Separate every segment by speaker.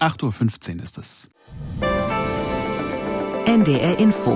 Speaker 1: 8.15 Uhr ist es.
Speaker 2: NDR Info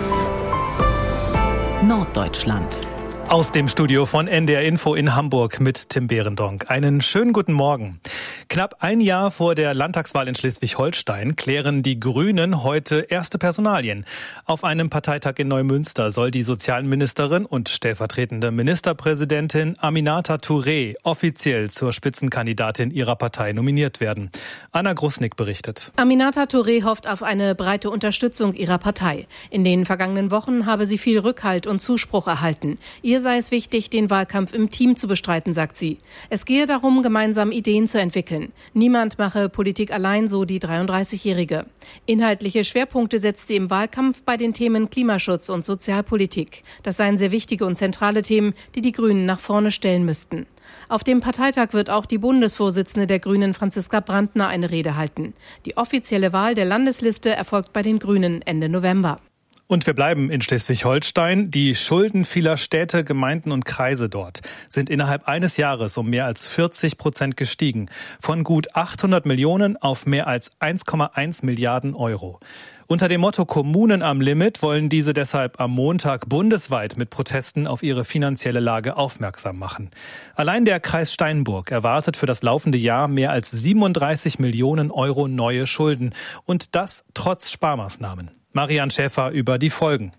Speaker 2: Norddeutschland.
Speaker 3: Aus dem Studio von NDR Info in Hamburg mit Tim Behrendonck. Einen schönen guten Morgen. Knapp ein Jahr vor der Landtagswahl in Schleswig-Holstein klären die Grünen heute erste Personalien. Auf einem Parteitag in Neumünster soll die Sozialministerin und stellvertretende Ministerpräsidentin Aminata Touré offiziell zur Spitzenkandidatin ihrer Partei nominiert werden. Anna Grusnick berichtet.
Speaker 4: Aminata Touré hofft auf eine breite Unterstützung ihrer Partei. In den vergangenen Wochen habe sie viel Rückhalt und Zuspruch erhalten. Ihr sei es wichtig, den Wahlkampf im Team zu bestreiten, sagt sie. Es gehe darum, gemeinsam Ideen zu entwickeln. Niemand mache Politik allein, so die 33-Jährige. Inhaltliche Schwerpunkte setzt sie im Wahlkampf bei den Themen Klimaschutz und Sozialpolitik. Das seien sehr wichtige und zentrale Themen, die die Grünen nach vorne stellen müssten. Auf dem Parteitag wird auch die Bundesvorsitzende der Grünen, Franziska Brandner, eine Rede halten. Die offizielle Wahl der Landesliste erfolgt bei den Grünen Ende November.
Speaker 3: Und wir bleiben in Schleswig-Holstein. Die Schulden vieler Städte, Gemeinden und Kreise dort sind innerhalb eines Jahres um mehr als 40% gestiegen. Von gut 800 Millionen auf mehr als 1,1 Milliarden Euro. Unter dem Motto Kommunen am Limit wollen diese deshalb am Montag bundesweit mit Protesten auf ihre finanzielle Lage aufmerksam machen. Allein der Kreis Steinburg erwartet für das laufende Jahr mehr als 37 Millionen Euro neue Schulden. Und das trotz Sparmaßnahmen. Marian Schäfer über die Folgen.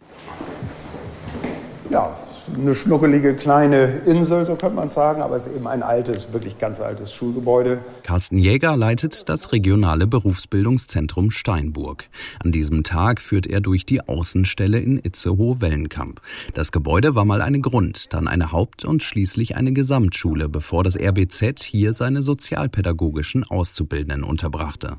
Speaker 5: Ja, eine schnuckelige kleine Insel, so könnte man sagen, aber es ist eben ein altes, wirklich ganz altes Schulgebäude.
Speaker 6: Carsten Jäger leitet das regionale Berufsbildungszentrum Steinburg. An diesem Tag führt er durch die Außenstelle in Itzehoe-Wellenkamp. Das Gebäude war mal eine Grund-, dann eine Haupt- und schließlich eine Gesamtschule, bevor das RBZ hier seine sozialpädagogischen Auszubildenden unterbrachte.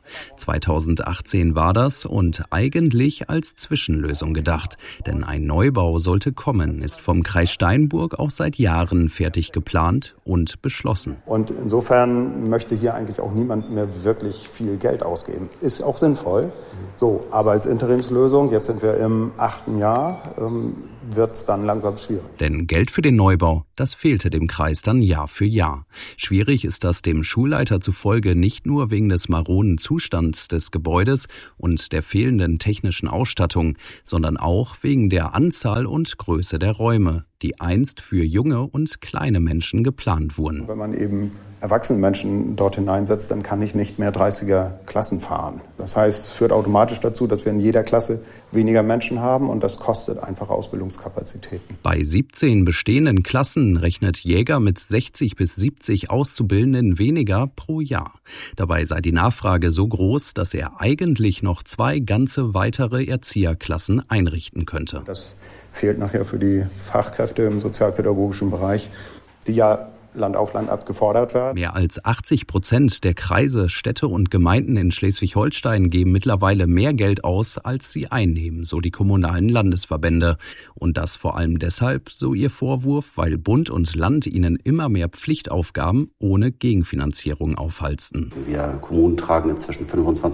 Speaker 6: 2018 war das und eigentlich als Zwischenlösung gedacht. Denn ein Neubau sollte kommen, ist vom Kreis Steinburg auch seit Jahren fertig geplant und beschlossen.
Speaker 5: Und insofern möchte hier eigentlich auch niemand mehr wirklich viel Geld ausgeben. Ist auch sinnvoll. So, aber als Interimslösung, jetzt sind wir im 8. Jahr, wird es dann langsam schwierig.
Speaker 6: Denn Geld für den Neubau, das fehlte dem Kreis dann Jahr für Jahr. Schwierig ist das dem Schulleiter zufolge nicht nur wegen des maroden Zustands des Gebäudes und der fehlenden technischen Ausstattung, sondern auch wegen der Anzahl und Größe der Räume, die einst für junge und kleine Menschen geplant wurden.
Speaker 5: Wenn man eben erwachsene Menschen dort hineinsetzt, dann kann ich nicht mehr 30er-Klassen fahren. Das heißt, es führt automatisch dazu, dass wir in jeder Klasse weniger Menschen haben und das kostet einfach Ausbildungskapazitäten.
Speaker 6: Bei 17 bestehenden Klassen rechnet Jäger mit 60 bis 70 Auszubildenden weniger pro Jahr. Dabei sei die Nachfrage so groß, dass er eigentlich noch 2 ganze weitere Erzieherklassen einrichten könnte.
Speaker 5: Das fehlt nachher für die Fachkräfte im sozialpädagogischen Bereich, die ja Land auf Land ab gefordert werden.
Speaker 6: Mehr als 80% der Kreise, Städte und Gemeinden in Schleswig-Holstein geben mittlerweile mehr Geld aus, als sie einnehmen, so die kommunalen Landesverbände. Und das vor allem deshalb, so ihr Vorwurf, weil Bund und Land ihnen immer mehr Pflichtaufgaben ohne Gegenfinanzierung aufhalsten.
Speaker 7: Wir Kommunen tragen inzwischen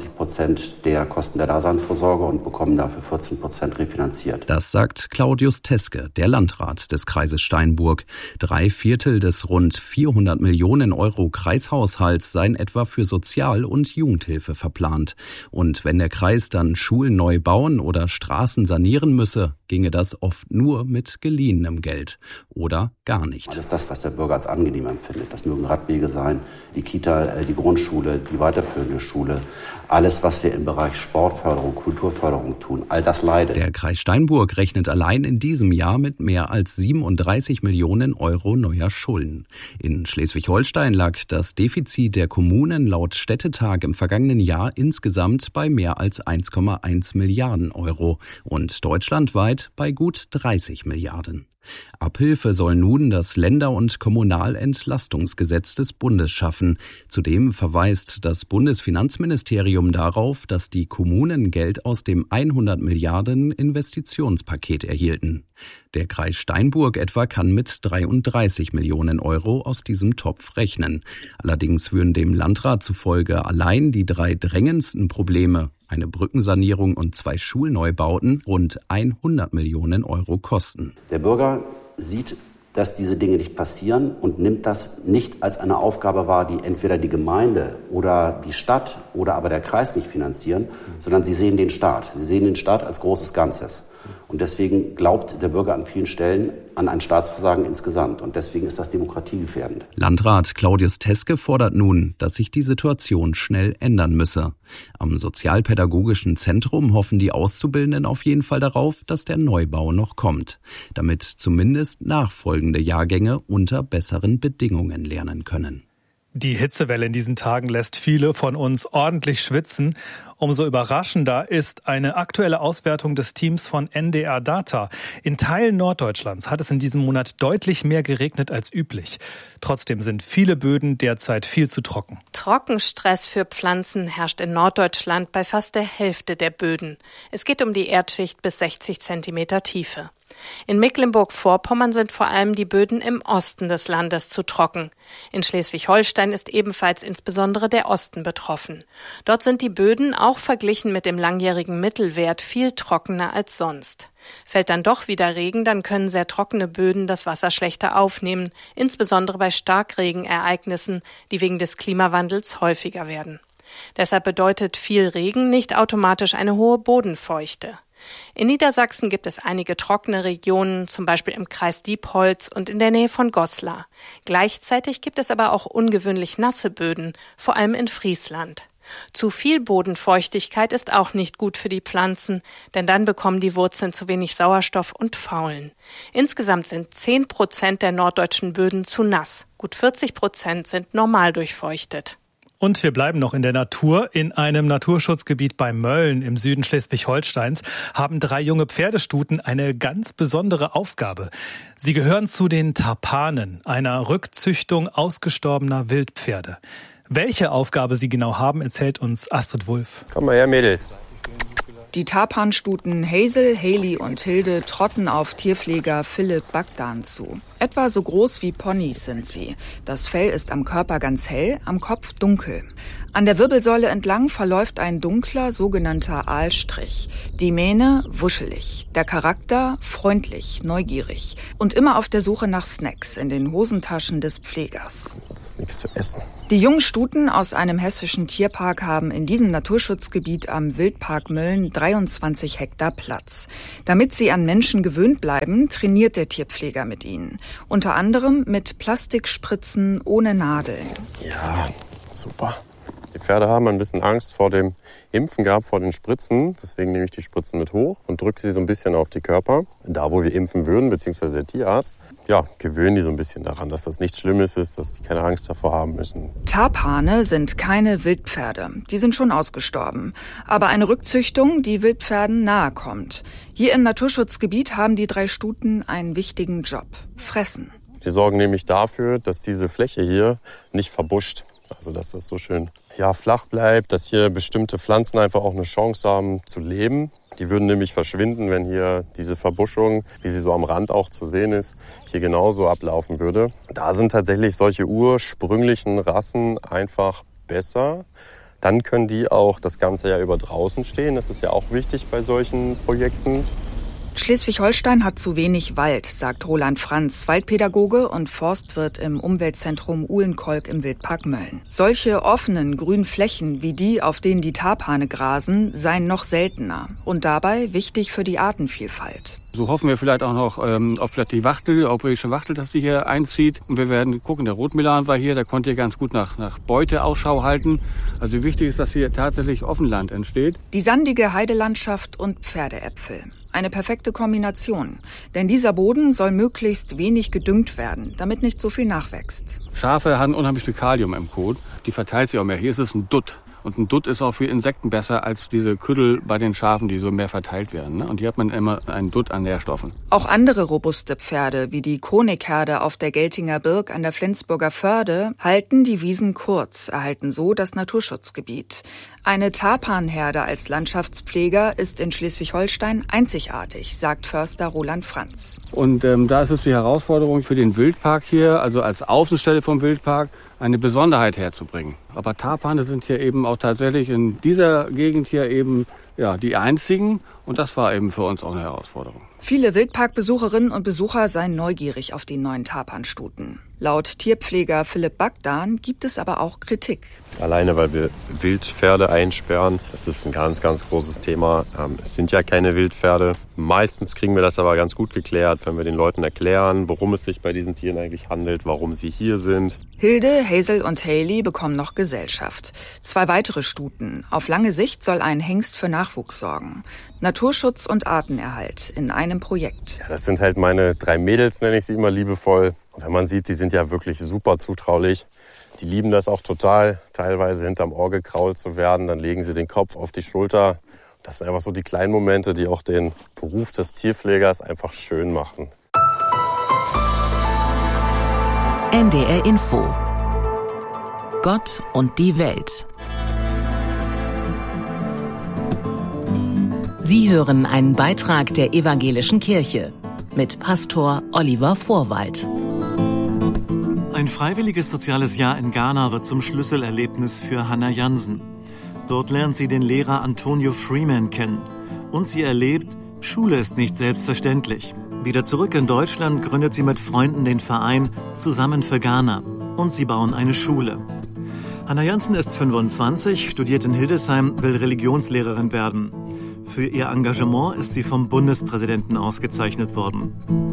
Speaker 7: 25% der Kosten der Daseinsvorsorge und bekommen dafür 14% refinanziert.
Speaker 6: Das sagt Claudius Teske, der Landrat des Kreises Steinburg. 3/4 des rund 400 Millionen Euro Kreishaushalts seien etwa für Sozial- und Jugendhilfe verplant. Und wenn der Kreis dann Schulen neu bauen oder Straßen sanieren müsse, ginge das oft nur mit geliehenem Geld oder gar nicht.
Speaker 7: Das ist das, was der Bürger als angenehm empfindet. Das mögen Radwege sein, die Kita, die Grundschule, die weiterführende Schule. Alles, was wir im Bereich Sportförderung, Kulturförderung tun, all das leidet.
Speaker 6: Der Kreis Steinburg rechnet allein in diesem Jahr mit mehr als 37 Millionen Euro neuer Schulden. In Schleswig-Holstein lag das Defizit der Kommunen laut Städtetag im vergangenen Jahr insgesamt bei mehr als 1,1 Milliarden Euro und deutschlandweit bei gut 30 Milliarden. Abhilfe soll nun das Länder- und Kommunalentlastungsgesetz des Bundes schaffen. Zudem verweist das Bundesfinanzministerium darauf, dass die Kommunen Geld aus dem 100 Milliarden Investitionspaket erhielten. Der Kreis Steinburg etwa kann mit 33 Millionen Euro aus diesem Topf rechnen. Allerdings würden dem Landrat zufolge allein die 3 drängendsten Probleme, eine Brückensanierung und 2 Schulneubauten, rund 100 Millionen Euro kosten.
Speaker 7: Der Bürger sieht dass diese Dinge nicht passieren und nimmt das nicht als eine Aufgabe wahr, die entweder die Gemeinde oder die Stadt oder aber der Kreis nicht finanzieren, sondern sie sehen den Staat. Sie sehen den Staat als großes Ganzes. Und deswegen glaubt der Bürger an vielen Stellen an ein Staatsversagen insgesamt. Und deswegen ist das demokratiegefährdend.
Speaker 6: Landrat Claudius Teske fordert nun, dass sich die Situation schnell ändern müsse. Am Sozialpädagogischen Zentrum hoffen die Auszubildenden auf jeden Fall darauf, dass der Neubau noch kommt, damit zumindest nachfolgende Jahrgänge unter besseren Bedingungen lernen können.
Speaker 3: Die Hitzewelle in diesen Tagen lässt viele von uns ordentlich schwitzen. Umso überraschender ist eine aktuelle Auswertung des Teams von NDR Data. In Teilen Norddeutschlands hat es in diesem Monat deutlich mehr geregnet als üblich. Trotzdem sind viele Böden derzeit viel zu trocken.
Speaker 1: Trockenstress für Pflanzen herrscht in Norddeutschland bei fast der Hälfte der Böden. Es geht um die Erdschicht bis 60 Zentimeter Tiefe. In Mecklenburg-Vorpommern sind vor allem die Böden im Osten des Landes zu trocken. In Schleswig-Holstein ist ebenfalls insbesondere der Osten betroffen. Dort sind die Böden auch verglichen mit dem langjährigen Mittelwert viel trockener als sonst. Fällt dann doch wieder Regen, dann können sehr trockene Böden das Wasser schlechter aufnehmen, insbesondere bei Starkregenereignissen, die wegen des Klimawandels häufiger werden. Deshalb bedeutet viel Regen nicht automatisch eine hohe Bodenfeuchte. In Niedersachsen gibt es einige trockene Regionen, zum Beispiel im Kreis Diepholz und in der Nähe von Goslar. Gleichzeitig gibt es aber auch ungewöhnlich nasse Böden, vor allem in Friesland. Zu viel Bodenfeuchtigkeit ist auch nicht gut für die Pflanzen, denn dann bekommen die Wurzeln zu wenig Sauerstoff und faulen. Insgesamt sind 10% der norddeutschen Böden zu nass. Gut 40% sind normal durchfeuchtet.
Speaker 3: Und wir bleiben noch in der Natur. In einem Naturschutzgebiet bei Mölln im Süden Schleswig-Holsteins haben 3 junge Pferdestuten eine ganz besondere Aufgabe. Sie gehören zu den Tarpanen, einer Rückzüchtung ausgestorbener Wildpferde. Welche Aufgabe sie genau haben, erzählt uns Astrid Wulff.
Speaker 8: Komm mal her, Mädels.
Speaker 9: Die Tarpanstuten Hazel, Haley und Hilde trotten auf Tierpfleger Philipp Bagdan zu. Etwa so groß wie Ponys sind sie. Das Fell ist am Körper ganz hell, am Kopf dunkel. An der Wirbelsäule entlang verläuft ein dunkler, sogenannter Aalstrich. Die Mähne wuschelig, der Charakter freundlich, neugierig und immer auf der Suche nach Snacks in den Hosentaschen des Pflegers.
Speaker 8: Das ist nichts zu essen.
Speaker 9: Die jungen Stuten aus einem hessischen Tierpark haben in diesem Naturschutzgebiet am Wildpark Mölln 23 Hektar Platz. Damit sie an Menschen gewöhnt bleiben, trainiert der Tierpfleger mit ihnen. Unter anderem mit Plastikspritzen ohne Nadeln.
Speaker 8: Ja, super. Die Pferde haben ein bisschen Angst vor dem Impfen gehabt, vor den Spritzen. Deswegen nehme ich die Spritzen mit hoch und drücke sie so ein bisschen auf die Körper. Da, wo wir impfen würden, beziehungsweise der Tierarzt, gewöhnen die so ein bisschen daran, dass das nichts Schlimmes ist, dass die keine Angst davor haben müssen.
Speaker 9: Tarpane sind keine Wildpferde. Die sind schon ausgestorben. Aber eine Rückzüchtung, die Wildpferden nahe kommt. Hier im Naturschutzgebiet haben die 3 Stuten einen wichtigen Job. Fressen.
Speaker 8: Die sorgen nämlich dafür, dass diese Fläche hier nicht verbuscht. Also dass das so schön flach bleibt, dass hier bestimmte Pflanzen einfach auch eine Chance haben zu leben. Die würden nämlich verschwinden, wenn hier diese Verbuschung, wie sie so am Rand auch zu sehen ist, hier genauso ablaufen würde. Da sind tatsächlich solche ursprünglichen Rassen einfach besser. Dann können die auch das ganze Jahr über draußen stehen. Das ist ja auch wichtig bei solchen Projekten.
Speaker 9: Schleswig-Holstein hat zu wenig Wald, sagt Roland Franz, Waldpädagoge und Forstwirt im Umweltzentrum Uhlenkolk im Wildpark Mölln. Solche offenen grünen Flächen wie die, auf denen die Tarpane grasen, seien noch seltener und dabei wichtig für die Artenvielfalt.
Speaker 10: So hoffen wir vielleicht auch noch auf vielleicht die Wachtel, die europäische Wachtel, dass die hier einzieht. Und wir werden gucken, der Rotmilan war hier, der konnte hier ganz gut nach Beute Ausschau halten. Also wichtig ist, dass hier tatsächlich Offenland entsteht.
Speaker 9: Die sandige Heidelandschaft und Pferdeäpfel. Eine perfekte Kombination. Denn dieser Boden soll möglichst wenig gedüngt werden, damit nicht so viel nachwächst.
Speaker 10: Schafe haben unheimlich viel Kalium im Kot. Die verteilt sich auch mehr. Hier ist es ein Dutt. Und ein Dutt ist auch für Insekten besser als diese Küttel bei den Schafen, die so mehr verteilt werden. Und hier hat man immer einen Dutt an Nährstoffen.
Speaker 9: Auch andere robuste Pferde, wie die Konigherde auf der Geltinger Birk an der Flensburger Förde, halten die Wiesen kurz, erhalten so das Naturschutzgebiet. Eine Tarpanherde als Landschaftspfleger ist in Schleswig-Holstein einzigartig, sagt Förster Roland Franz.
Speaker 10: Und da ist es die Herausforderung für den Wildpark hier, also als Außenstelle vom Wildpark, eine Besonderheit herzubringen. Aber Tarpane sind hier eben auch tatsächlich in dieser Gegend hier eben die einzigen. Und das war eben für uns auch eine Herausforderung.
Speaker 9: Viele Wildparkbesucherinnen und Besucher seien neugierig auf die neuen Tapanstuten. Laut Tierpfleger Philipp Bagdan gibt es aber auch Kritik.
Speaker 8: Alleine, weil wir Wildpferde einsperren. Das ist ein ganz, ganz großes Thema. Es sind ja keine Wildpferde. Meistens kriegen wir das aber ganz gut geklärt, wenn wir den Leuten erklären, worum es sich bei diesen Tieren eigentlich handelt, warum sie hier sind.
Speaker 9: Hilde, Hazel und Hailey bekommen noch Gesellschaft. 2 weitere Stuten. Auf lange Sicht soll ein Hengst für Nachwuchs sorgen. Naturschutz und Artenerhalt in einem Projekt.
Speaker 8: Ja, das sind halt meine 3 Mädels, nenne ich sie immer liebevoll. Und wenn man sieht, die sind ja wirklich super zutraulich. Die lieben das auch total, teilweise hinterm Ohr gekrault zu werden. Dann legen sie den Kopf auf die Schulter. Das sind einfach so die kleinen Momente, die auch den Beruf des Tierpflegers einfach schön machen.
Speaker 2: NDR Info. Gott und die Welt. Sie hören einen Beitrag der Evangelischen Kirche mit Pastor Oliver Vorwald.
Speaker 11: Ein freiwilliges soziales Jahr in Ghana wird zum Schlüsselerlebnis für Hannah Jansen. Dort lernt sie den Lehrer Antonio Freeman kennen. Und sie erlebt, Schule ist nicht selbstverständlich. Wieder zurück in Deutschland gründet sie mit Freunden den Verein Zusammen für Ghana. Und sie bauen eine Schule. Hannah Jansen ist 25, studiert in Hildesheim, will Religionslehrerin werden. Für ihr Engagement ist sie vom Bundespräsidenten ausgezeichnet worden.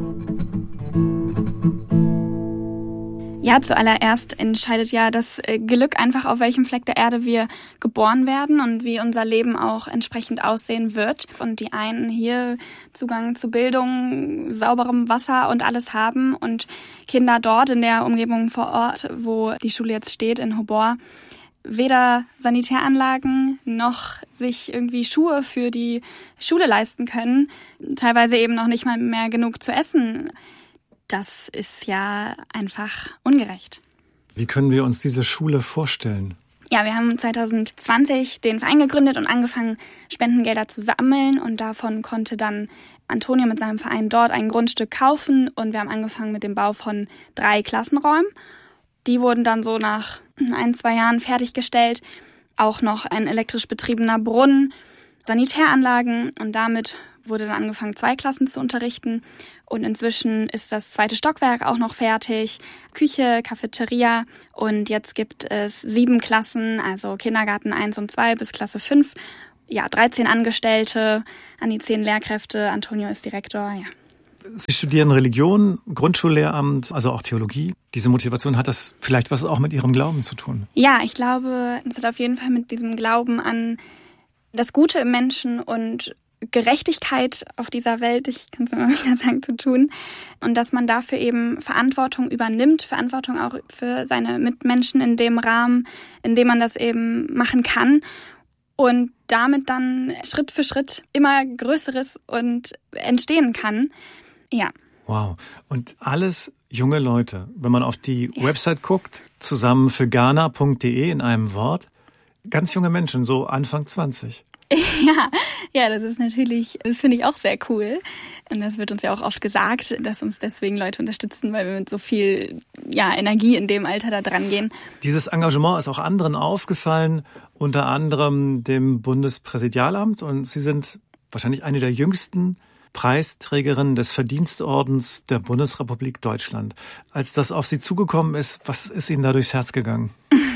Speaker 12: Ja, zuallererst entscheidet ja das Glück einfach, auf welchem Fleck der Erde wir geboren werden und wie unser Leben auch entsprechend aussehen wird. Und die einen hier Zugang zu Bildung, sauberem Wasser und alles haben und Kinder dort in der Umgebung vor Ort, wo die Schule jetzt steht, in Hobor, weder Sanitäranlagen noch sich irgendwie Schuhe für die Schule leisten können, teilweise eben noch nicht mal mehr genug zu essen. Das ist ja einfach ungerecht.
Speaker 11: Wie können wir uns diese Schule vorstellen?
Speaker 12: Ja, wir haben 2020 den Verein gegründet und angefangen, Spendengelder zu sammeln. Und davon konnte dann Antonio mit seinem Verein dort ein Grundstück kaufen. Und wir haben angefangen mit dem Bau von 3 Klassenräumen. Die wurden dann so nach 1-2 Jahren fertiggestellt. Auch noch ein elektrisch betriebener Brunnen, Sanitäranlagen. Und damit wurde dann angefangen, 2 Klassen zu unterrichten. Und inzwischen ist das 2. Stockwerk auch noch fertig. Küche, Cafeteria. Und jetzt gibt es 7 Klassen, also Kindergarten 1 und 2 bis Klasse 5. Ja, 13 Angestellte, an die 10 Lehrkräfte. Antonio ist Direktor, ja.
Speaker 11: Sie studieren Religion, Grundschullehramt, also auch Theologie. Diese Motivation, hat das vielleicht was auch mit Ihrem Glauben zu tun?
Speaker 12: Ja, ich glaube, es hat auf jeden Fall mit diesem Glauben an das Gute im Menschen und Gerechtigkeit auf dieser Welt, ich kann es immer wieder sagen, zu tun. Und dass man dafür eben Verantwortung übernimmt, Verantwortung auch für seine Mitmenschen in dem Rahmen, in dem man das eben machen kann. Und damit dann Schritt für Schritt immer Größeres und entstehen kann. Ja.
Speaker 11: Wow. Und alles junge Leute, wenn man auf die Website guckt, zusammenfürghana.de in einem Wort, ganz junge Menschen, so Anfang 20.
Speaker 12: Ja, das ist natürlich, das finde ich auch sehr cool. Und das wird uns ja auch oft gesagt, dass uns deswegen Leute unterstützen, weil wir mit so viel Energie in dem Alter da dran gehen.
Speaker 11: Dieses Engagement ist auch anderen aufgefallen, unter anderem dem Bundespräsidialamt. Und Sie sind wahrscheinlich eine der jüngsten Preisträgerinnen des Verdienstordens der Bundesrepublik Deutschland. Als das auf Sie zugekommen ist, was ist Ihnen da durchs Herz gegangen?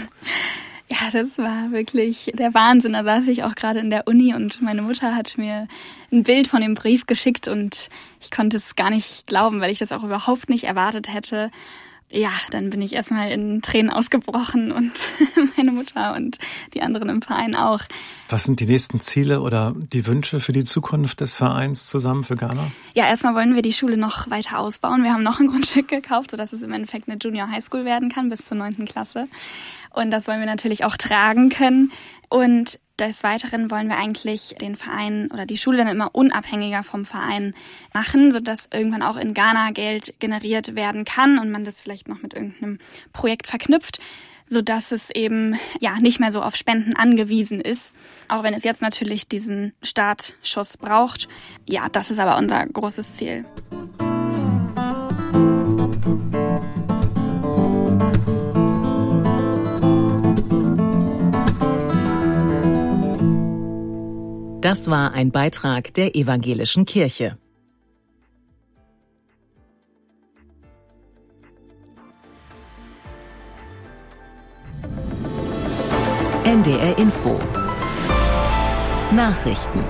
Speaker 12: Ja, das war wirklich der Wahnsinn. Da saß ich auch gerade in der Uni und meine Mutter hat mir ein Bild von dem Brief geschickt und ich konnte es gar nicht glauben, weil ich das auch überhaupt nicht erwartet hätte. Ja, dann bin ich erstmal in Tränen ausgebrochen und meine Mutter und die anderen im Verein auch.
Speaker 11: Was sind die nächsten Ziele oder die Wünsche für die Zukunft des Vereins Zusammen für Ghana?
Speaker 12: Ja, erstmal wollen wir die Schule noch weiter ausbauen. Wir haben noch ein Grundstück gekauft, sodass es im Endeffekt eine Junior High School werden kann bis zur 9. Klasse. Und das wollen wir natürlich auch tragen können. Und des Weiteren wollen wir eigentlich den Verein oder die Schule dann immer unabhängiger vom Verein machen, sodass irgendwann auch in Ghana Geld generiert werden kann und man das vielleicht noch mit irgendeinem Projekt verknüpft, sodass es eben nicht mehr so auf Spenden angewiesen ist. Auch wenn es jetzt natürlich diesen Startschuss braucht. Ja, das ist aber unser großes Ziel.
Speaker 2: Das war ein Beitrag der Evangelischen Kirche. NDR Info. Nachrichten.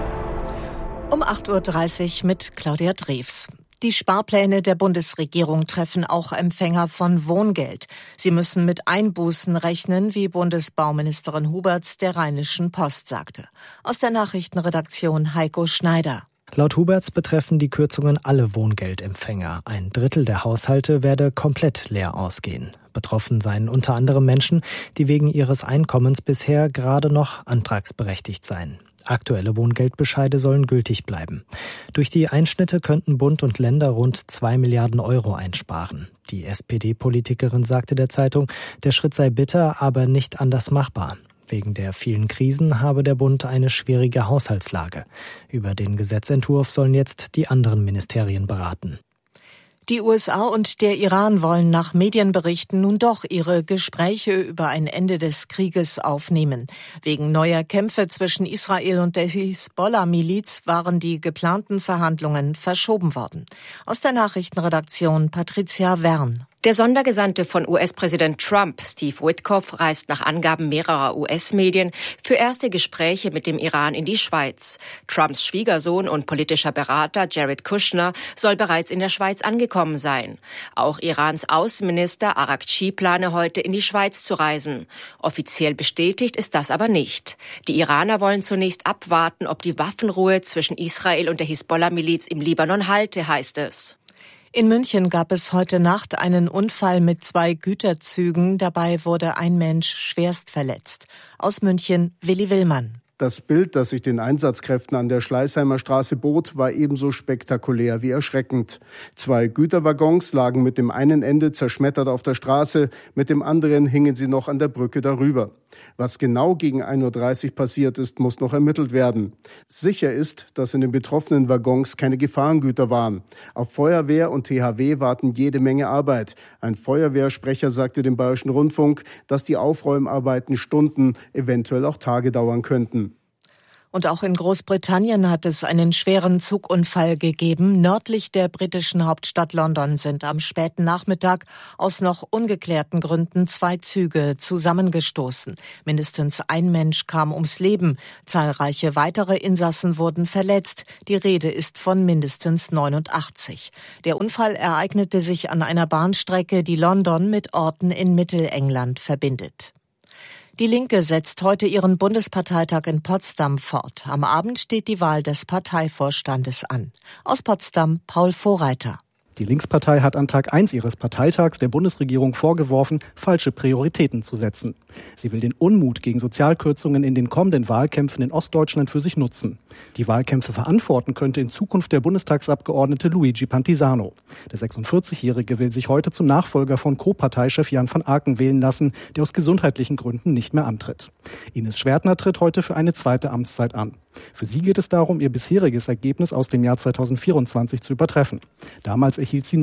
Speaker 13: Um 8.30 Uhr mit Claudia Drews. Die Sparpläne der Bundesregierung treffen auch Empfänger von Wohngeld. Sie müssen mit Einbußen rechnen, wie Bundesbauministerin Huberts der Rheinischen Post sagte. Aus der Nachrichtenredaktion Heiko Schneider.
Speaker 14: Laut Huberts betreffen die Kürzungen alle Wohngeldempfänger. 1/3 der Haushalte werde komplett leer ausgehen. Betroffen seien unter anderem Menschen, die wegen ihres Einkommens bisher gerade noch antragsberechtigt seien. Aktuelle Wohngeldbescheide sollen gültig bleiben. Durch die Einschnitte könnten Bund und Länder rund 2 Milliarden Euro einsparen. Die SPD-Politikerin sagte der Zeitung, der Schritt sei bitter, aber nicht anders machbar. Wegen der vielen Krisen habe der Bund eine schwierige Haushaltslage. Über den Gesetzentwurf sollen jetzt die anderen Ministerien beraten.
Speaker 13: Die USA und der Iran wollen nach Medienberichten nun doch ihre Gespräche über ein Ende des Krieges aufnehmen. Wegen neuer Kämpfe zwischen Israel und der Hisbollah-Miliz waren die geplanten Verhandlungen verschoben worden. Aus der Nachrichtenredaktion Patricia Wern.
Speaker 15: Der Sondergesandte von US-Präsident Trump, Steve Witkoff, reist nach Angaben mehrerer US-Medien für erste Gespräche mit dem Iran in die Schweiz. Trumps Schwiegersohn und politischer Berater Jared Kushner soll bereits in der Schweiz angekommen sein. Auch Irans Außenminister Araghchi plane heute in die Schweiz zu reisen. Offiziell bestätigt ist das aber nicht. Die Iraner wollen zunächst abwarten, ob die Waffenruhe zwischen Israel und der Hisbollah-Miliz im Libanon halte, heißt es.
Speaker 13: In München gab es heute Nacht einen Unfall mit 2 Güterzügen. Dabei wurde ein Mensch schwerst verletzt. Aus München, Willi Willmann.
Speaker 16: Das Bild, das sich den Einsatzkräften an der Schleißheimer Straße bot, war ebenso spektakulär wie erschreckend. 2 Güterwaggons lagen mit dem einen Ende zerschmettert auf der Straße, mit dem anderen hingen sie noch an der Brücke darüber. Was genau gegen 1.30 Uhr passiert ist, muss noch ermittelt werden. Sicher ist, dass in den betroffenen Waggons keine Gefahrengüter waren. Auf Feuerwehr und THW warten jede Menge Arbeit. Ein Feuerwehrsprecher sagte dem Bayerischen Rundfunk, dass die Aufräumarbeiten Stunden, eventuell auch Tage dauern könnten.
Speaker 13: Und auch in Großbritannien hat es einen schweren Zugunfall gegeben. Nördlich der britischen Hauptstadt London sind am späten Nachmittag aus noch ungeklärten Gründen 2 Züge zusammengestoßen. Mindestens ein Mensch kam ums Leben. Zahlreiche weitere Insassen wurden verletzt. Die Rede ist von mindestens 89. Der Unfall ereignete sich an einer Bahnstrecke, die London mit Orten in Mittelengland verbindet. Die Linke setzt heute ihren Bundesparteitag in Potsdam fort. Am Abend steht die Wahl des Parteivorstandes an. Aus Potsdam Paul Vorreiter.
Speaker 17: Die Linkspartei hat an Tag 1 ihres Parteitags der Bundesregierung vorgeworfen, falsche Prioritäten zu setzen. Sie will den Unmut gegen Sozialkürzungen in den kommenden Wahlkämpfen in Ostdeutschland für sich nutzen. Die Wahlkämpfe verantworten könnte in Zukunft der Bundestagsabgeordnete Luigi Pantisano. Der 46-Jährige will sich heute zum Nachfolger von Co-Parteichef Jan van Aken wählen lassen, der aus gesundheitlichen Gründen nicht mehr antritt. Ines Schwertner tritt heute für eine zweite Amtszeit an. Für sie geht es darum, ihr bisheriges Ergebnis aus dem Jahr 2024 zu übertreffen. Damals erhielt sie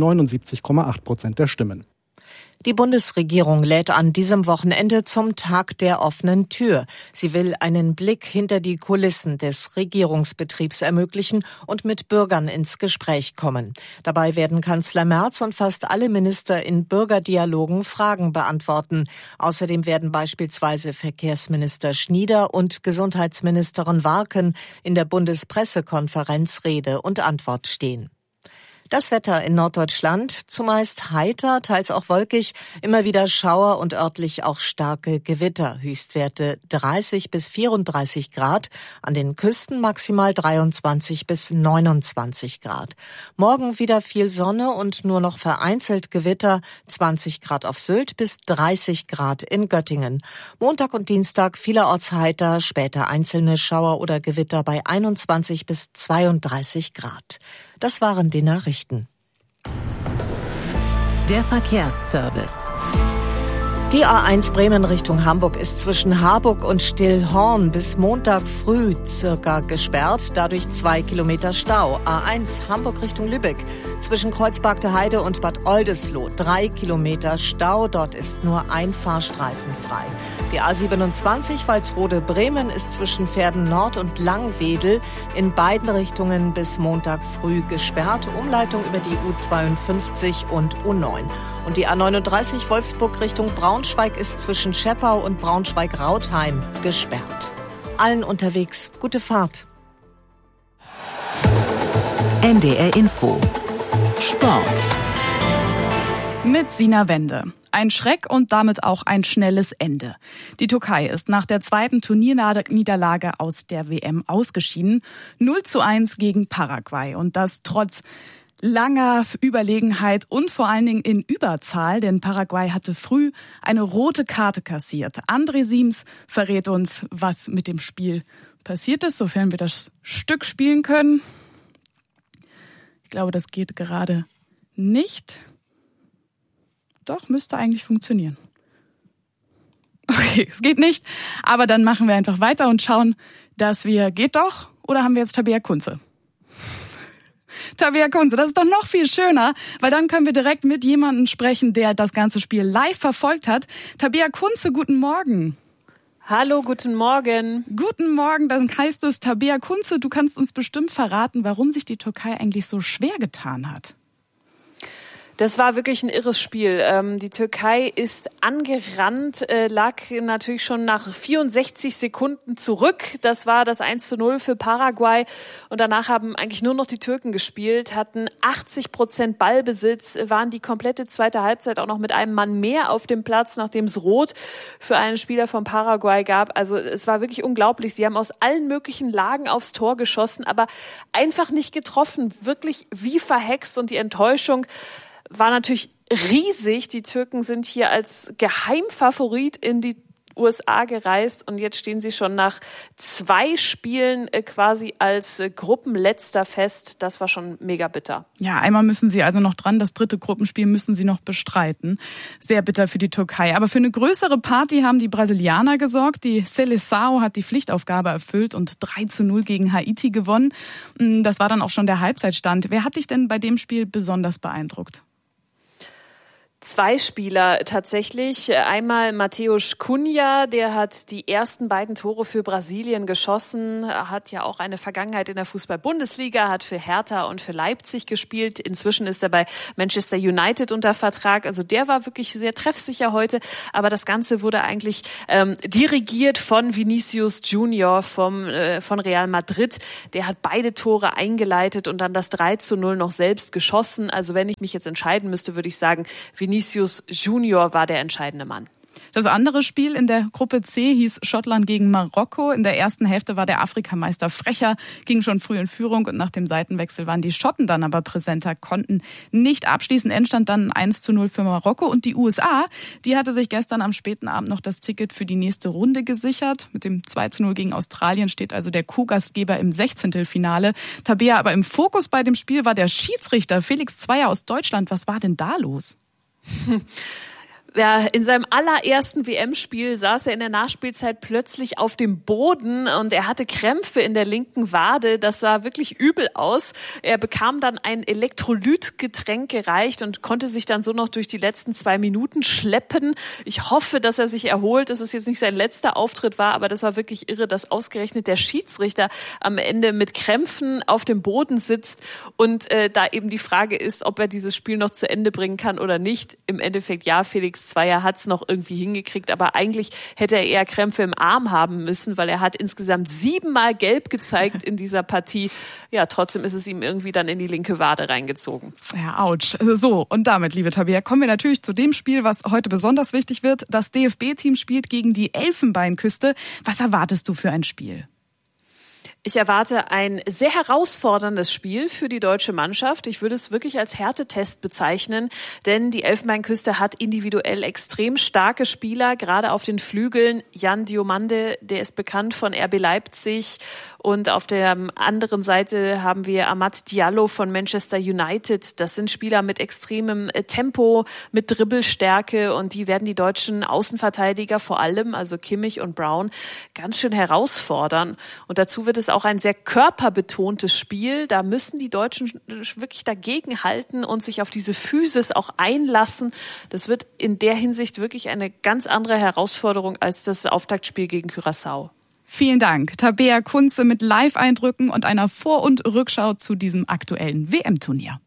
Speaker 17: 79,8% der Stimmen.
Speaker 13: Die Bundesregierung lädt an diesem Wochenende zum Tag der offenen Tür. Sie will einen Blick hinter die Kulissen des Regierungsbetriebs ermöglichen und mit Bürgern ins Gespräch kommen. Dabei werden Kanzler Merz und fast alle Minister in Bürgerdialogen Fragen beantworten. Außerdem werden beispielsweise Verkehrsminister Schnieder und Gesundheitsministerin Warken in der Bundespressekonferenz Rede und Antwort stehen. Das Wetter in Norddeutschland, zumeist heiter, teils auch wolkig, immer wieder Schauer und örtlich auch starke Gewitter. Höchstwerte 30 bis 34 Grad, an den Küsten maximal 23 bis 29 Grad. Morgen wieder viel Sonne und nur noch vereinzelt Gewitter, 20 Grad auf Sylt bis 30 Grad in Göttingen. Montag und Dienstag vielerorts heiter, später einzelne Schauer oder Gewitter bei 21 bis 32 Grad. Das waren die Nachrichten.
Speaker 2: Der Verkehrsservice.
Speaker 13: Die A1 Bremen Richtung Hamburg ist zwischen Harburg und Stillhorn bis Montag früh circa gesperrt, dadurch 2 Kilometer Stau. A1 Hamburg Richtung Lübeck zwischen Kreuzbergte Heide und Bad Oldesloe 3 Kilometer Stau, dort ist nur ein Fahrstreifen frei. Die A27 Walsrode Bremen ist zwischen Verden Nord und Langwedel in beiden Richtungen bis Montag früh gesperrt, Umleitung über die U52 und U9. Und die A39 Wolfsburg Richtung Braunschweig ist zwischen Scheppau und Braunschweig-Rautheim gesperrt. Allen unterwegs gute Fahrt.
Speaker 2: NDR Info Sport
Speaker 18: mit Sina Wende. Ein Schreck und damit auch ein schnelles Ende. Die Türkei ist nach der zweiten Turnierniederlage aus der WM ausgeschieden. 0:1 gegen Paraguay. Und das trotz langer Überlegenheit und vor allen Dingen in Überzahl, denn Paraguay hatte früh eine rote Karte kassiert. André Siems verrät uns, was mit dem Spiel passiert ist, sofern wir das Stück spielen können. Ich glaube, das geht gerade nicht. Doch, müsste eigentlich funktionieren. Okay, es geht nicht, aber dann machen wir einfach weiter und schauen, dass wir... Geht doch? Oder haben wir jetzt Tabea Kunze? Tabea Kunze, das ist doch noch viel schöner, weil dann können wir direkt mit jemandem sprechen, der das ganze Spiel live verfolgt hat. Tabea Kunze, guten Morgen.
Speaker 19: Hallo, guten Morgen.
Speaker 18: Guten Morgen, dann heißt es, Tabea Kunze, du kannst uns bestimmt verraten, warum sich die Türkei eigentlich so schwer getan hat.
Speaker 19: Das war wirklich ein irres Spiel. Die Türkei ist angerannt, lag natürlich schon nach 64 Sekunden zurück. Das war das 1:0 für Paraguay. Und danach haben eigentlich nur noch die Türken gespielt, hatten 80% Ballbesitz, waren die komplette zweite Halbzeit auch noch mit einem Mann mehr auf dem Platz, nachdem es Rot für einen Spieler von Paraguay gab. Also es war wirklich unglaublich. Sie haben aus allen möglichen Lagen aufs Tor geschossen, aber einfach nicht getroffen. Wirklich wie verhext, und die Enttäuschung war natürlich riesig. Die Türken sind hier als Geheimfavorit in die USA gereist und jetzt stehen sie schon nach 2 Spielen quasi als Gruppenletzter fest. Das war schon mega bitter.
Speaker 18: Ja, einmal müssen sie also noch dran. Das 3. Gruppenspiel müssen sie noch bestreiten. Sehr bitter für die Türkei. Aber für eine größere Party haben die Brasilianer gesorgt. Die Seleção hat die Pflichtaufgabe erfüllt und 3:0 gegen Haiti gewonnen. Das war dann auch schon der Halbzeitstand. Wer hat dich denn bei dem Spiel besonders beeindruckt?
Speaker 19: 2 Spieler tatsächlich. Einmal Mateusz Cunha, der hat die ersten beiden Tore für Brasilien geschossen, hat ja auch eine Vergangenheit in der Fußball-Bundesliga, hat für Hertha und für Leipzig gespielt. Inzwischen ist er bei Manchester United unter Vertrag. Also der war wirklich sehr treffsicher heute. Aber das Ganze wurde eigentlich dirigiert von Vinicius Junior von Real Madrid. Der hat beide Tore eingeleitet und dann das 3:0 noch selbst geschossen. Also wenn ich mich jetzt entscheiden müsste, würde ich sagen, Vinicius Junior war der entscheidende Mann.
Speaker 18: Das andere Spiel in der Gruppe C hieß Schottland gegen Marokko. In der ersten Hälfte war der Afrikameister frecher, ging schon früh in Führung und nach dem Seitenwechsel waren die Schotten dann aber präsenter, konnten nicht abschließen. Endstand dann 1:0 für Marokko und die USA, die hatte sich gestern am späten Abend noch das Ticket für die nächste Runde gesichert. Mit dem 2:0 gegen Australien steht also der Co-Gastgeber im 16. Tabea, aber im Fokus bei dem Spiel war der Schiedsrichter Felix Zweier aus Deutschland. Was war denn da los?
Speaker 19: Ja, in seinem allerersten WM-Spiel saß er in der Nachspielzeit plötzlich auf dem Boden und er hatte Krämpfe in der linken Wade. Das sah wirklich übel aus. Er bekam dann ein Elektrolytgetränk gereicht und konnte sich dann so noch durch die letzten 2 Minuten schleppen. Ich hoffe, dass er sich erholt, dass es jetzt nicht sein letzter Auftritt war, aber das war wirklich irre, dass ausgerechnet der Schiedsrichter am Ende mit Krämpfen auf dem Boden sitzt und da eben die Frage ist, ob er dieses Spiel noch zu Ende bringen kann oder nicht. Im Endeffekt ja, Felix Zweier hat es noch irgendwie hingekriegt, aber eigentlich hätte er eher Krämpfe im Arm haben müssen, weil er hat insgesamt 7-mal gelb gezeigt in dieser Partie. Ja, trotzdem ist es ihm irgendwie dann in die linke Wade reingezogen.
Speaker 18: Ja, ouch. So, und damit, liebe Tabea, kommen wir natürlich zu dem Spiel, was heute besonders wichtig wird. Das DFB-Team spielt gegen die Elfenbeinküste. Was erwartest du für ein Spiel?
Speaker 19: Ich erwarte ein sehr herausforderndes Spiel für die deutsche Mannschaft. Ich würde es wirklich als Härtetest bezeichnen, denn die Elfenbeinküste hat individuell extrem starke Spieler, gerade auf den Flügeln. Jan Diomande, der ist bekannt von RB Leipzig Und auf der anderen Seite haben wir Amad Diallo von Manchester United. Das sind Spieler mit extremem Tempo, mit Dribbelstärke und die werden die deutschen Außenverteidiger vor allem, also Kimmich und Brown, ganz schön herausfordern. Und dazu wird es auch ein sehr körperbetontes Spiel. Da müssen die Deutschen wirklich dagegen halten und sich auf diese Physis auch einlassen. Das wird in der Hinsicht wirklich eine ganz andere Herausforderung als das Auftaktspiel gegen Curaçao.
Speaker 18: Vielen Dank, Tabea Kunze mit Live-Eindrücken und einer Vor- und Rückschau zu diesem aktuellen WM-Turnier.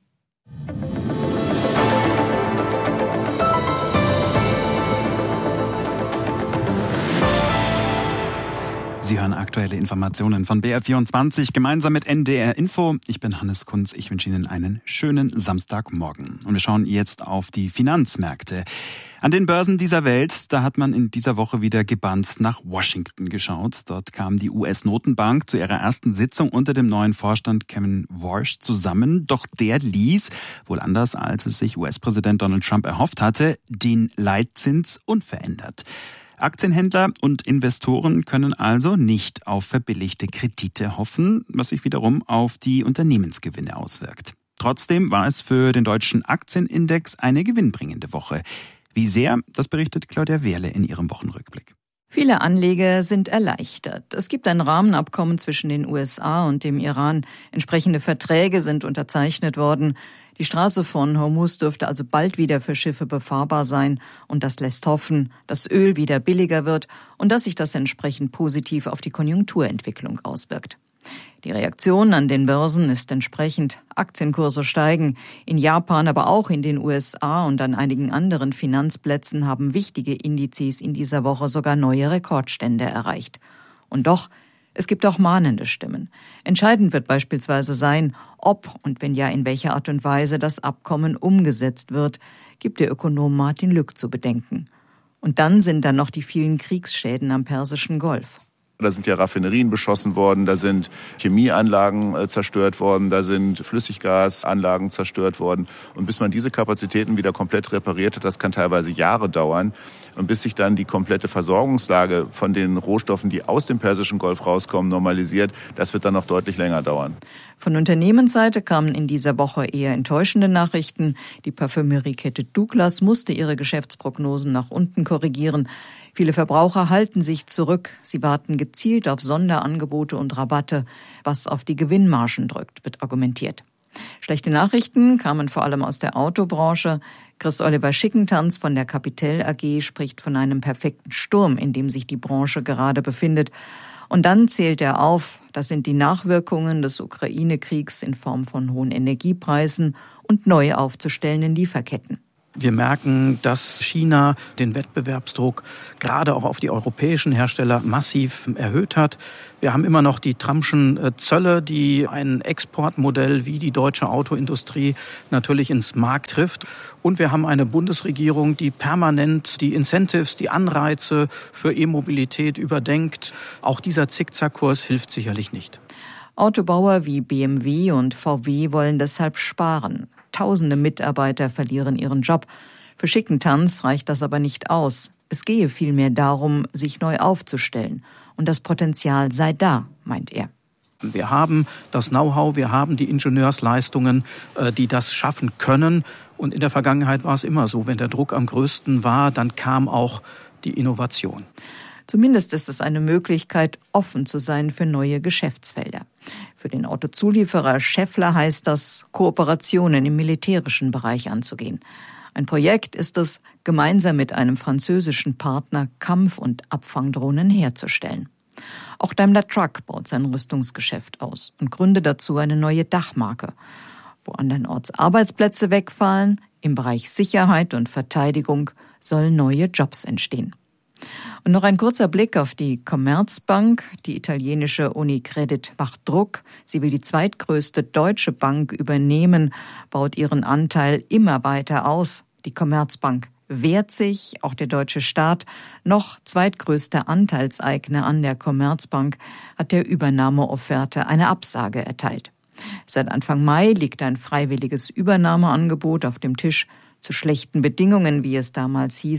Speaker 20: Sie hören aktuelle Informationen von BR24 gemeinsam mit NDR Info. Ich bin Hannes Kunz. Ich wünsche Ihnen einen schönen Samstagmorgen. Und wir schauen jetzt auf die Finanzmärkte. An den Börsen dieser Welt, da hat man in dieser Woche wieder gebannt nach Washington geschaut. Dort kam die US-Notenbank zu ihrer ersten Sitzung unter dem neuen Vorstand Kevin Warsh zusammen. Doch der ließ, wohl anders als es sich US-Präsident Donald Trump erhofft hatte, den Leitzins unverändert. Aktienhändler und Investoren können also nicht auf verbilligte Kredite hoffen, was sich wiederum auf die Unternehmensgewinne auswirkt. Trotzdem war es für den deutschen Aktienindex eine gewinnbringende Woche. Wie sehr, das berichtet Claudia Wehrle in ihrem Wochenrückblick.
Speaker 21: Viele Anleger sind erleichtert. Es gibt ein Rahmenabkommen zwischen den USA und dem Iran. Entsprechende Verträge sind unterzeichnet worden. Die Straße von Hormuz dürfte also bald wieder für Schiffe befahrbar sein. Und das lässt hoffen, dass Öl wieder billiger wird und dass sich das entsprechend positiv auf die Konjunkturentwicklung auswirkt. Die Reaktion an den Börsen ist entsprechend. Aktienkurse steigen. In Japan, aber auch in den USA und an einigen anderen Finanzplätzen haben wichtige Indizes in dieser Woche sogar neue Rekordstände erreicht. Und doch, es gibt auch mahnende Stimmen. Entscheidend wird beispielsweise sein, ob und wenn ja in welcher Art und Weise das Abkommen umgesetzt wird, gibt der Ökonom Martin Lück zu bedenken. Und dann sind da noch die vielen Kriegsschäden am Persischen Golf.
Speaker 22: Da sind ja Raffinerien beschossen worden, da sind Chemieanlagen zerstört worden, da sind Flüssiggasanlagen zerstört worden. Und bis man diese Kapazitäten wieder komplett repariert hat, das kann teilweise Jahre dauern. Und bis sich dann die komplette Versorgungslage von den Rohstoffen, die aus dem Persischen Golf rauskommen, normalisiert, das wird dann noch deutlich länger dauern.
Speaker 21: Von Unternehmensseite kamen in dieser Woche eher enttäuschende Nachrichten. Die Parfümeriekette Douglas musste ihre Geschäftsprognosen nach unten korrigieren. Viele Verbraucher halten sich zurück. Sie warten gezielt auf Sonderangebote und Rabatte, was auf die Gewinnmargen drückt, wird argumentiert. Schlechte Nachrichten kamen vor allem aus der Autobranche. Chris-Oliver Schickentanz von der Capital AG spricht von einem perfekten Sturm, in dem sich die Branche gerade befindet. Und dann zählt er auf, das sind die Nachwirkungen des Ukraine-Kriegs in Form von hohen Energiepreisen und neu aufzustellenden Lieferketten.
Speaker 23: Wir merken, dass China den Wettbewerbsdruck gerade auch auf die europäischen Hersteller massiv erhöht hat. Wir haben immer noch die Trumpschen Zölle, die ein Exportmodell wie die deutsche Autoindustrie natürlich ins Mark trifft. Und wir haben eine Bundesregierung, die permanent die Incentives, die Anreize für E-Mobilität überdenkt. Auch dieser Zickzackkurs hilft sicherlich nicht.
Speaker 21: Autobauer wie BMW und VW wollen deshalb sparen. Tausende Mitarbeiter verlieren ihren Job. Für Schickentanz reicht das aber nicht aus. Es gehe vielmehr darum, sich neu aufzustellen. Und das Potenzial sei da, meint er.
Speaker 23: Wir haben das Know-how, wir haben die Ingenieursleistungen, die das schaffen können. Und in der Vergangenheit war es immer so, wenn der Druck am größten war, dann kam auch die Innovation.
Speaker 21: Zumindest ist es eine Möglichkeit, offen zu sein für neue Geschäftsfelder. Für den Autozulieferer Schaeffler heißt das, Kooperationen im militärischen Bereich anzugehen. Ein Projekt ist es, gemeinsam mit einem französischen Partner Kampf- und Abfangdrohnen herzustellen. Auch Daimler Truck baut sein Rüstungsgeschäft aus und gründet dazu eine neue Dachmarke. Wo andernorts Arbeitsplätze wegfallen, im Bereich Sicherheit und Verteidigung sollen neue Jobs entstehen. Und noch ein kurzer Blick auf die Commerzbank. Die italienische Unicredit macht Druck. Sie will die zweitgrößte deutsche Bank übernehmen, baut ihren Anteil immer weiter aus. Die Commerzbank wehrt sich, auch der deutsche Staat, noch zweitgrößter Anteilseigner an der Commerzbank, hat der Übernahmeofferte eine Absage erteilt. Seit Anfang Mai liegt ein freiwilliges Übernahmeangebot auf dem Tisch zu schlechten Bedingungen, wie es damals hieß.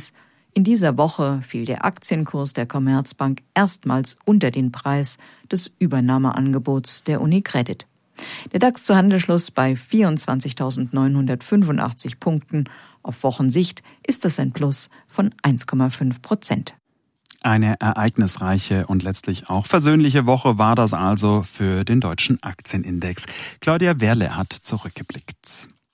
Speaker 21: In dieser Woche fiel der Aktienkurs der Commerzbank erstmals unter den Preis des Übernahmeangebots der UniCredit. Der DAX zu Handelsschluss bei 24.985 Punkten. Auf Wochensicht ist das ein Plus von 1,5%.
Speaker 20: Eine ereignisreiche und letztlich auch versöhnliche Woche war das also für den deutschen Aktienindex. Claudia Werle hat zurückgeblickt.